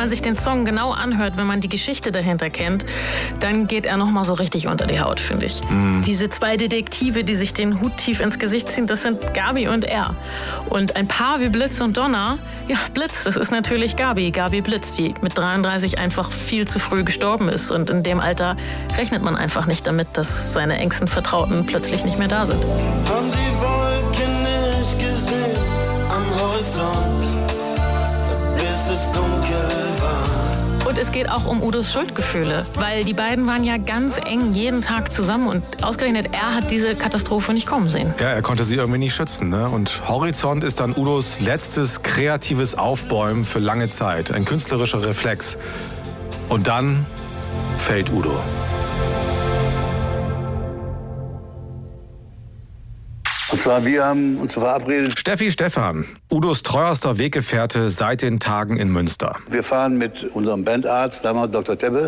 man sich den Song genau anhört, wenn man die Geschichte dahinter kennt, dann geht er nochmal so richtig unter die Haut, finde ich. Diese zwei Detektive, die sich den Hut tief ins Gesicht ziehen, das sind Gabi und er. Und ein Paar wie Blitz und Donner, ja, Blitz, das ist natürlich Gabi Blitz, die mit 33 einfach viel zu früh gestorben ist. Und in dem Alter rechnet man einfach nicht damit, dass seine engsten Vertrauten plötzlich nicht mehr da sind. Haben die Wolken nicht gesehen am Horizont, bis es dunkel war. Und es geht auch um Udos Schuldgefühle, weil die beiden waren ja ganz eng jeden Tag zusammen und ausgerechnet er hat diese Katastrophe nicht kommen sehen. Ja, er konnte sie irgendwie nicht schützen, ne? Und Horizont ist dann Udos letztes kreatives Aufbäumen für lange Zeit, ein künstlerischer Reflex. Und dann fällt Udo. Und zwar, wir haben uns verabredet. Steffi Stephan, Udos treuerster Weggefährte seit den Tagen in Münster. Wir fahren mit unserem Bandarzt, damals Dr. Tebbe,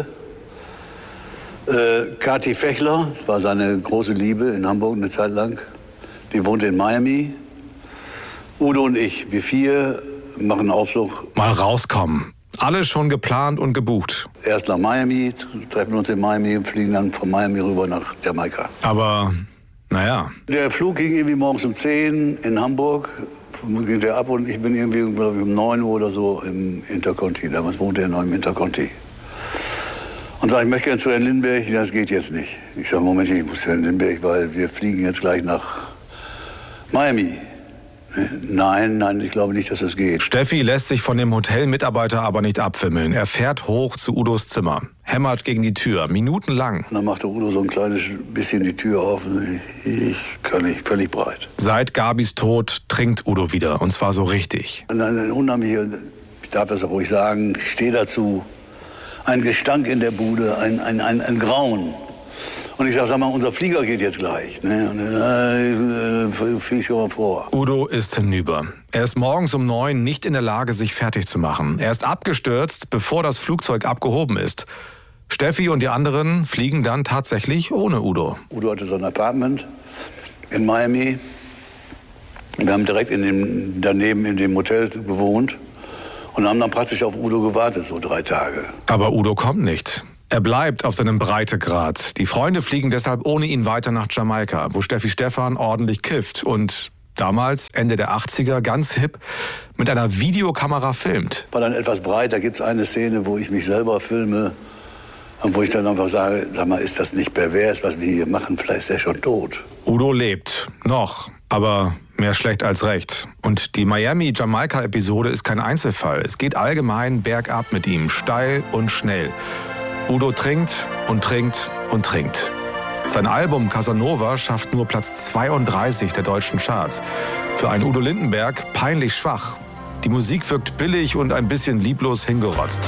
Kati Fechler, das war seine große Liebe in Hamburg eine Zeit lang. Die wohnte in Miami. Udo und ich, wir vier machen einen Ausflug. Mal rauskommen. Alles schon geplant und gebucht. Erst nach Miami, treffen uns in Miami, fliegen dann von Miami rüber nach Jamaika. Aber, naja. Der Flug ging irgendwie morgens um 10 in Hamburg, ging der ab und ich bin irgendwie, glaube ich, um 9 Uhr oder so im Interconti. Damals wohnte er noch im Interconti. Und sag, ich möchte gerne zu Herrn Lindbergh. Das geht jetzt nicht. Ich sage, Moment, ich muss zu Herrn Lindbergh, weil wir fliegen jetzt gleich nach Miami. Nein, ich glaube nicht, dass das geht. Steffi lässt sich von dem Hotelmitarbeiter aber nicht abwimmeln. Er fährt hoch zu Udos Zimmer, hämmert gegen die Tür, minutenlang. Und dann machte Udo so ein kleines bisschen die Tür auf. Ich kann nicht, völlig breit. Seit Gabis Tod trinkt Udo wieder, und zwar so richtig. Und ein unheimlicher, ich darf das auch ruhig sagen, ich stehe dazu, ein Gestank in der Bude, ein Grauen. Und ich sag mal, unser Flieger geht jetzt gleich. Ne? Flieg schon mal vor. Udo ist hinüber. Er ist morgens um 9 nicht in der Lage, sich fertig zu machen. Er ist abgestürzt, bevor das Flugzeug abgehoben ist. Steffi und die anderen fliegen dann tatsächlich ohne Udo. Udo hatte so ein Apartment in Miami. Wir haben direkt daneben in dem Hotel gewohnt und haben dann praktisch auf Udo gewartet, so 3 Tage. Aber Udo kommt nicht. Er bleibt auf seinem Breitegrad. Die Freunde fliegen deshalb ohne ihn weiter nach Jamaika, wo Steffi Stephan ordentlich kifft und damals, Ende der 80er, ganz hip, mit einer Videokamera filmt. War dann etwas breiter, gibt es eine Szene, wo ich mich selber filme und wo ich dann einfach sage, sag mal, ist das nicht pervers, was wir hier machen? Vielleicht ist er schon tot. Udo lebt. Noch. Aber mehr schlecht als recht. Und die Miami-Jamaika-Episode ist kein Einzelfall. Es geht allgemein bergab mit ihm, steil und schnell. Udo trinkt und trinkt und trinkt. Sein Album Casanova schafft nur Platz 32 der deutschen Charts. Für einen Udo Lindenberg peinlich schwach. Die Musik wirkt billig und ein bisschen lieblos hingerotzt.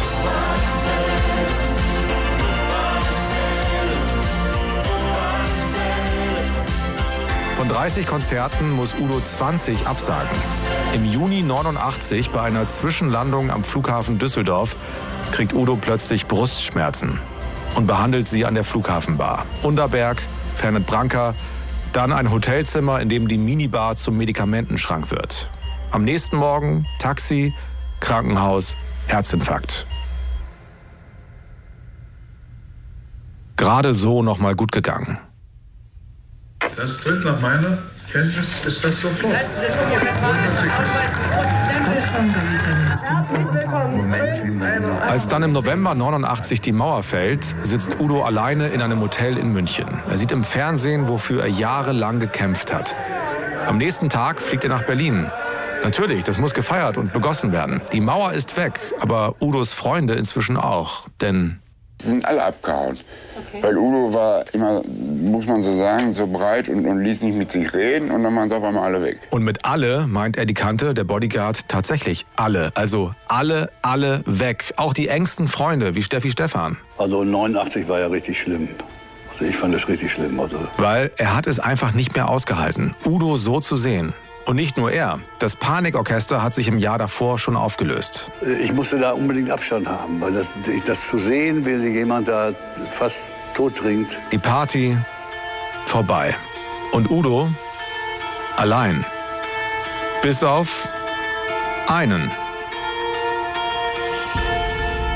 Von 30 Konzerten muss Udo 20 absagen. Im Juni 89 bei einer Zwischenlandung am Flughafen Düsseldorf kriegt Udo plötzlich Brustschmerzen und behandelt sie an der Flughafenbar. Unterberg, Fernet Branca, dann ein Hotelzimmer, in dem die Minibar zum Medikamentenschrank wird. Am nächsten Morgen Taxi, Krankenhaus, Herzinfarkt. Gerade so noch mal gut gegangen. Das tritt nach meiner Kenntnis, ist das sofort. Als dann im November 89 die Mauer fällt, sitzt Udo alleine in einem Hotel in München. Er sieht im Fernsehen, wofür er jahrelang gekämpft hat. Am nächsten Tag fliegt er nach Berlin. Natürlich, das muss gefeiert und begossen werden. Die Mauer ist weg, aber Udos Freunde inzwischen auch. Denn sie sind alle abgehauen. Okay. Weil Udo war immer, muss man so sagen, so breit und ließ nicht mit sich reden und dann waren sie auf einmal alle weg. Und mit alle meint Eddie Kante, der Bodyguard, tatsächlich alle. Also alle weg. Auch die engsten Freunde wie Steffi Stephan. Also 89 war ja richtig schlimm. Also ich fand das richtig schlimm. Also. Weil er hat es einfach nicht mehr ausgehalten, Udo so zu sehen. Und nicht nur er. Das Panikorchester hat sich im Jahr davor schon aufgelöst. Ich musste da unbedingt Abstand haben, weil das zu sehen, wie sich jemand da fast tot trinkt. Die Party vorbei. Und Udo allein. Bis auf einen.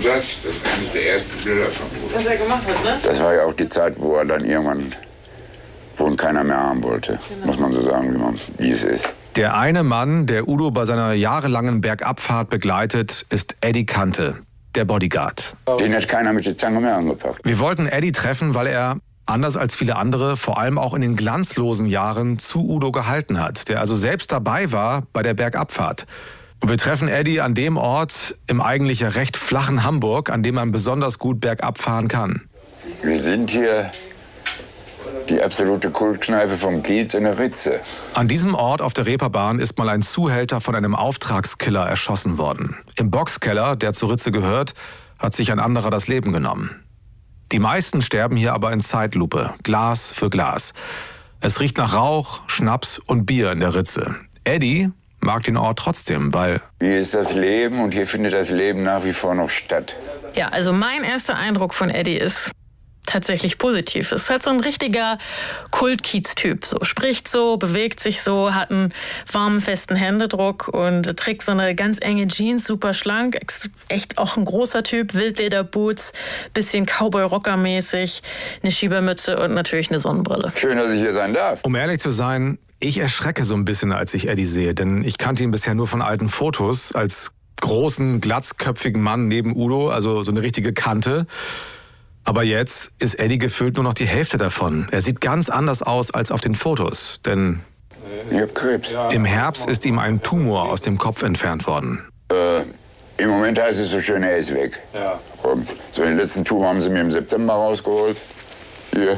Das ist eines der ersten Bilder von Udo. Was er gemacht hat, ne? Das war ja auch die Zeit, wo er dann irgendwann, wo ihn keiner mehr haben wollte. Genau. Muss man so sagen, wie es ist. Der eine Mann, der Udo bei seiner jahrelangen Bergabfahrt begleitet, ist Eddie Kante, der Bodyguard. Den hat keiner mit der Zange mehr angepackt. Wir wollten Eddie treffen, weil er, anders als viele andere, vor allem auch in den glanzlosen Jahren zu Udo gehalten hat, der also selbst dabei war bei der Bergabfahrt. Und wir treffen Eddie an dem Ort im eigentlich recht flachen Hamburg, an dem man besonders gut bergab fahren kann. Wir sind hier die absolute Kultkneipe vom Kiez in der Ritze. An diesem Ort auf der Reeperbahn ist mal ein Zuhälter von einem Auftragskiller erschossen worden. Im Boxkeller, der zur Ritze gehört, hat sich ein anderer das Leben genommen. Die meisten sterben hier aber in Zeitlupe, Glas für Glas. Es riecht nach Rauch, Schnaps und Bier in der Ritze. Eddie mag den Ort trotzdem, weil... Hier ist das Leben und hier findet das Leben nach wie vor noch statt. Ja, also mein erster Eindruck von Eddie ist tatsächlich positiv. Ist halt so ein richtiger Kult-Kiez-Typ. So spricht so, bewegt sich so, hat einen warmen, festen Händedruck und trägt so eine ganz enge Jeans, super schlank. Echt auch ein großer Typ, Wildlederboots, bisschen Cowboy-Rocker-mäßig, eine Schiebermütze und natürlich eine Sonnenbrille. Schön, dass ich hier sein darf. Um ehrlich zu sein, ich erschrecke so ein bisschen, als ich Eddie sehe, denn ich kannte ihn bisher nur von alten Fotos als großen, glatzköpfigen Mann neben Udo, also so eine richtige Kante. Aber jetzt ist Eddie gefühlt nur noch die Hälfte davon. Er sieht ganz anders aus als auf den Fotos, denn ich hab Krebs. Im Herbst ist ihm ein Tumor aus dem Kopf entfernt worden. Im Moment heißt es so schön, er ist weg. Ja. So den letzten Tumor haben sie mir im September rausgeholt. Hier.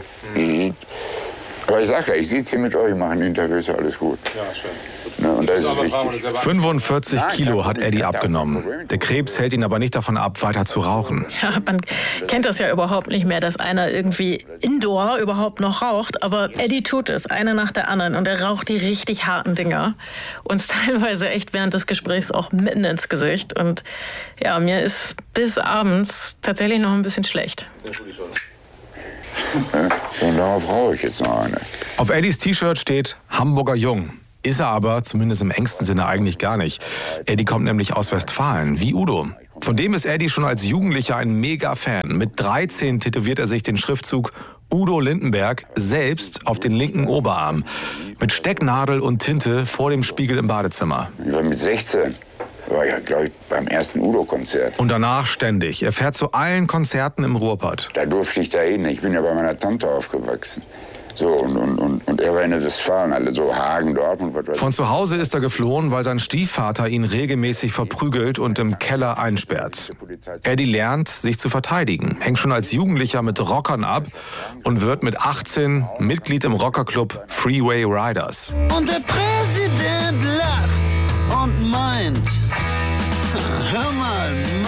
Aber ich sag ja, ich sitze hier mit euch, mache ein Interview, ist ja alles gut. Ja, schön. Ne, und das ist wichtig. 45 Kilo hat Eddie abgenommen. Der Krebs hält ihn aber nicht davon ab, weiter zu rauchen. Ja, man kennt das ja überhaupt nicht mehr, dass einer irgendwie indoor überhaupt noch raucht. Aber Eddie tut es, eine nach der anderen. Und er raucht die richtig harten Dinger. Uns teilweise echt während des Gesprächs auch mitten ins Gesicht. Und ja, mir ist bis abends tatsächlich noch ein bisschen schlecht. Und darauf rauche ich jetzt noch eine. Auf Eddies T-Shirt steht Hamburger Jung. Ist er aber, zumindest im engsten Sinne, eigentlich gar nicht. Eddie kommt nämlich aus Westfalen, wie Udo. Von dem ist Eddie schon als Jugendlicher ein Mega-Fan. Mit 13 tätowiert er sich den Schriftzug Udo Lindenberg selbst auf den linken Oberarm. Mit Stecknadel und Tinte vor dem Spiegel im Badezimmer. Ich war mit 16. War ja, glaube ich, beim ersten Udo-Konzert. Und danach ständig. Er fährt zu allen Konzerten im Ruhrpott. Da durfte ich da hin. Ich bin ja bei meiner Tante aufgewachsen. So, und er war in der Westfalen, alle so Hagen, Dortmund. Was Von zu Hause ist er geflohen, weil sein Stiefvater ihn regelmäßig verprügelt und im Keller einsperrt. Eddie lernt, sich zu verteidigen, hängt schon als Jugendlicher mit Rockern ab und wird mit 18 Mitglied im Rockerclub Freeway Riders. Und der Präsident lacht und meint, hör mal,